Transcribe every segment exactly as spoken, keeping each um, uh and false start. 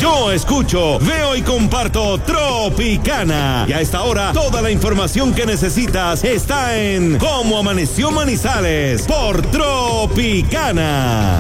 Yo escucho, veo y comparto Tropicana. Y a esta hora, toda la información que necesitas está en Cómo Amaneció Manizales por Tropicana.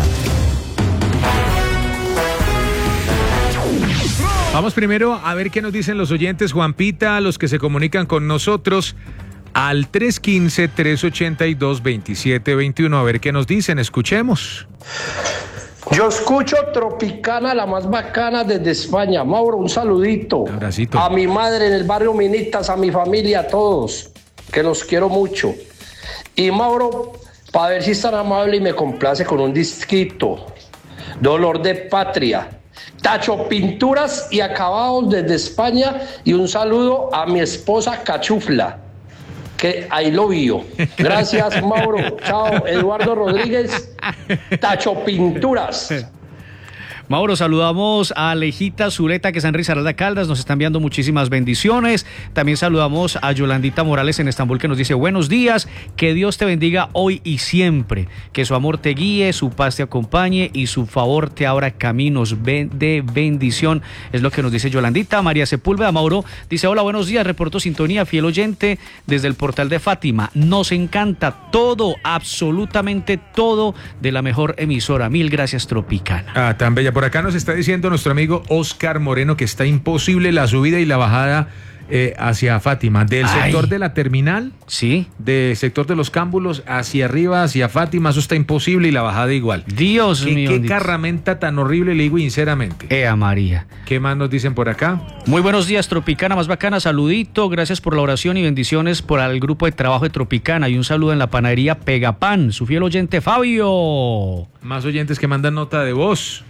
Vamos primero a ver qué nos dicen los oyentes, Juanpita, los que se comunican con nosotros al tres uno cinco, tres ocho dos, dos siete dos uno. A ver qué nos dicen, escuchemos. Yo escucho Tropicana, la más bacana desde España. Mauro, un saludito. Un abracito. A mi madre en el barrio Minitas, a mi familia, a todos, que los quiero mucho. Y Mauro, para ver si es tan amable y me complace con un disquito. Dolor de Patria. Tacho Pinturas y Acabados desde España. Y un saludo a mi esposa Cachufla, que I love you. Gracias, Mauro. Chao, Eduardo Rodríguez, Tacho Pinturas. Mauro, saludamos a Alejita Zuleta, que está en Risaralda Caldas, nos está enviando muchísimas bendiciones. También saludamos a Yolandita Morales en Estambul, que nos dice buenos días, que Dios te bendiga hoy y siempre, que su amor te guíe, su paz te acompañe y su favor te abra caminos de bendición, es lo que nos dice Yolandita. María Sepúlveda, Mauro, dice hola, buenos días, reporto sintonía, fiel oyente desde el portal de Fátima, nos encanta todo, absolutamente todo de la mejor emisora, mil gracias Tropicana. Ah, tan bella. Por acá nos está diciendo nuestro amigo Oscar Moreno que está imposible la subida y la bajada eh, hacia Fátima, del Ay. sector de la terminal, sí, del sector de los Cámbulos hacia arriba, hacia Fátima, eso está imposible y la bajada igual. Dios ¿Qué, mío. qué Dios. carramenta tan horrible, le digo sinceramente. Ea María. ¿Qué más nos dicen por acá? Muy buenos días, Tropicana, más bacana, saludito, gracias por la oración y bendiciones por el grupo de trabajo de Tropicana y un saludo en la panadería Pegapan, su fiel oyente Fabio. Más oyentes que mandan nota de voz.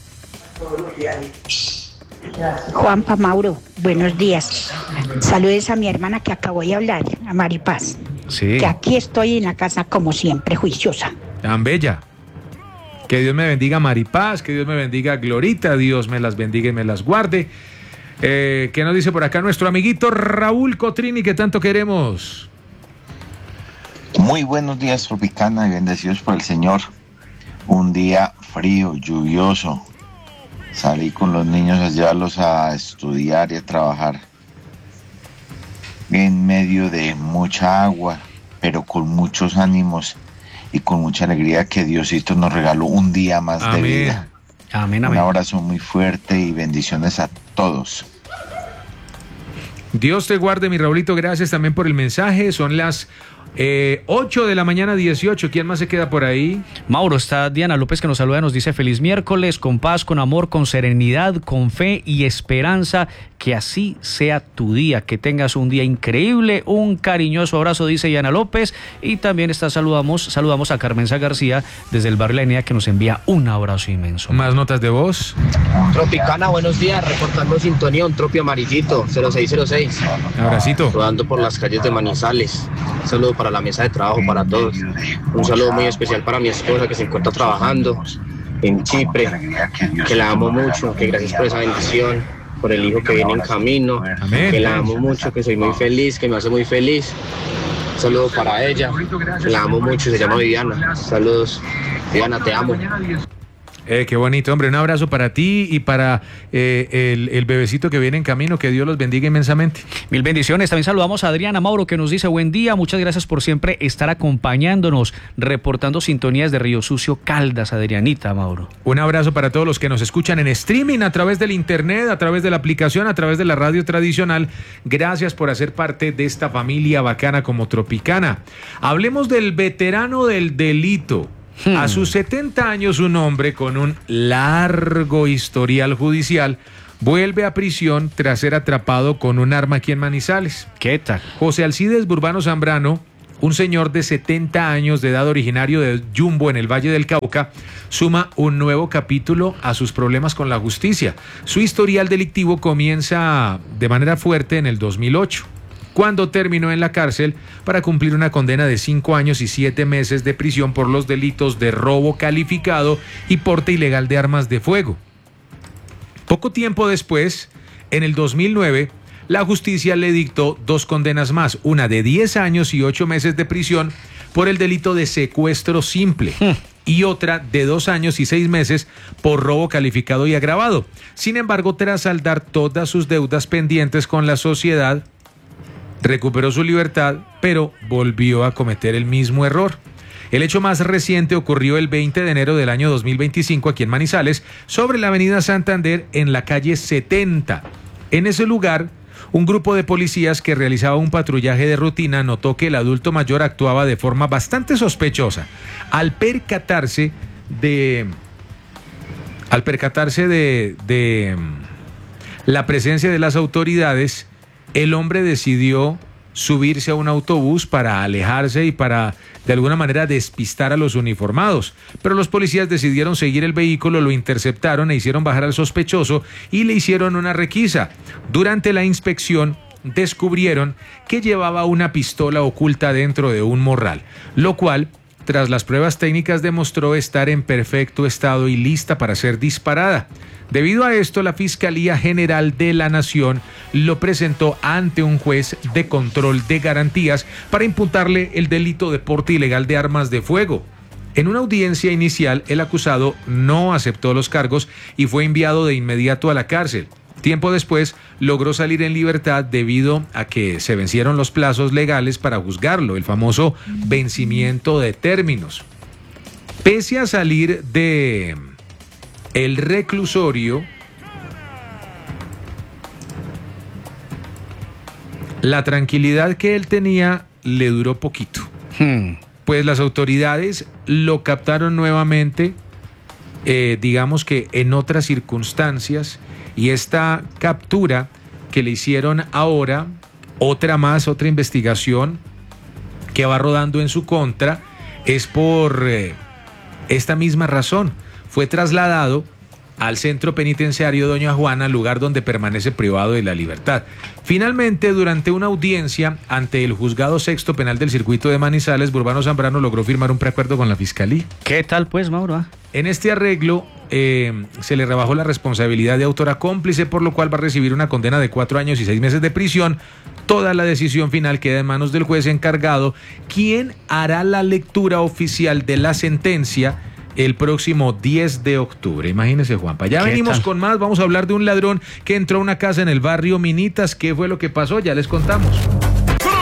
Juanpa, Mauro, buenos días. Saludes a mi hermana que acabo de hablar, a Maripaz. Sí. Que aquí estoy en la casa como siempre, juiciosa. Tan bella. Que Dios me bendiga Maripaz, que Dios me bendiga Glorita, Dios me las bendiga y me las guarde. Eh, ¿Qué nos dice por acá nuestro amiguito Raúl Cotrini, que tanto queremos? Muy buenos días, Tropicana, y bendecidos por el Señor. Un día frío, lluvioso. Salí con los niños a llevarlos a estudiar y a trabajar en medio de mucha agua, pero con muchos ánimos y con mucha alegría que Diosito nos regaló un día más Amén. de vida. Amén, amén. Un abrazo muy fuerte y bendiciones a todos. Dios te guarde, mi Raulito, gracias también por el mensaje. Son las eh, ocho de la mañana, dieciocho. ¿Quién más se queda por ahí? Mauro, está Diana López que nos saluda, nos dice feliz miércoles, con paz, con amor, con serenidad, con fe y esperanza, que así sea tu día, que tengas un día increíble, un cariñoso abrazo, dice Diana López, y también está, saludamos, saludamos a Carmenza García desde el barrio La Enea, que nos envía un abrazo inmenso. Más notas de voz. Tropicana, buenos días, reportando sintonía, un tropio amarillito, cero seis cero seis. Abracito. Rodando por las calles de Manizales. Un saludo para la mesa de trabajo, para todos. Un saludo muy especial para mi esposa que se encuentra trabajando en Chipre, que la amo mucho, que gracias por esa bendición, por el hijo que viene en camino, Amén. que la amo mucho, que soy muy feliz, que me hace muy feliz. Un saludo para ella, que la amo mucho, se llama Viviana. Saludos, Viviana, te amo. Eh, qué bonito, hombre. Un abrazo para ti y para eh, el, el bebecito que viene en camino. Que Dios los bendiga inmensamente. Mil bendiciones. También saludamos a Adriana Mauro, que nos dice buen día, muchas gracias por siempre estar acompañándonos, reportando sintonías de Río Sucio, Caldas. Adrianita Mauro. Un abrazo para todos los que nos escuchan en streaming, a través del internet, a través de la aplicación, a través de la radio tradicional. Gracias por hacer parte de esta familia bacana como Tropicana. Hablemos del veterano del delito. Hmm. A sus setenta años, un hombre con un largo historial judicial vuelve a prisión tras ser atrapado con un arma aquí en Manizales. ¿Qué tal? José Alcides Burbano Zambrano, un señor de setenta años de edad, originario de Yumbo en el Valle del Cauca, suma un nuevo capítulo a sus problemas con la justicia. Su historial delictivo comienza de manera fuerte en el dos mil ocho. Cuando terminó en la cárcel para cumplir una condena de cinco años y siete meses de prisión por los delitos de robo calificado y porte ilegal de armas de fuego. Poco tiempo después, en el dos mil nueve, la justicia le dictó dos condenas más, una de diez años y ocho meses de prisión por el delito de secuestro simple y otra de dos años y seis meses por robo calificado y agravado. Sin embargo, tras saldar todas sus deudas pendientes con la sociedad, recuperó su libertad, pero volvió a cometer el mismo error. El hecho más reciente ocurrió el veinte de enero del año dos mil veinticinco aquí en Manizales, sobre la avenida Santander, en la calle setenta. En ese lugar, un grupo de policías que realizaba un patrullaje de rutina notó que el adulto mayor actuaba de forma bastante sospechosa. Al percatarse de... Al percatarse de... de la presencia de las autoridades, el hombre decidió subirse a un autobús para alejarse y para, de alguna manera, despistar a los uniformados. Pero los policías decidieron seguir el vehículo, lo interceptaron e hicieron bajar al sospechoso y le hicieron una requisa. Durante la inspección, descubrieron que llevaba una pistola oculta dentro de un morral, lo cual, tras las pruebas técnicas, demostró estar en perfecto estado y lista para ser disparada. Debido a esto, la Fiscalía General de la Nación lo presentó ante un juez de control de garantías para imputarle el delito de porte ilegal de armas de fuego. En una audiencia inicial, el acusado no aceptó los cargos y fue enviado de inmediato a la cárcel. Tiempo después, logró salir en libertad debido a que se vencieron los plazos legales para juzgarlo, el famoso vencimiento de términos. Pese a salir de el reclusorio, la tranquilidad que él tenía le duró poquito. Hmm. Pues las autoridades lo captaron nuevamente, eh, digamos que en otras circunstancias, y esta captura que le hicieron ahora, otra más, otra investigación que va rodando en su contra, es por eh, esta misma razón. Fue trasladado al centro penitenciario Doña Juana, lugar donde permanece privado de la libertad. Finalmente, durante una audiencia ante el Juzgado Sexto Penal del Circuito de Manizales, Burbano Zambrano logró firmar un preacuerdo con la Fiscalía. ¿Qué tal pues, Mauro? En este arreglo eh, se le rebajó la responsabilidad de autora cómplice, por lo cual va a recibir una condena de cuatro años y seis meses de prisión. Toda la decisión final queda en manos del juez encargado, quien hará la lectura oficial de la sentencia el próximo diez de octubre. Imagínese, Juanpa. Ya venimos tal? con más. Vamos a hablar de un ladrón que entró a una casa en el barrio Minitas. ¿Qué fue lo que pasó? Ya les contamos.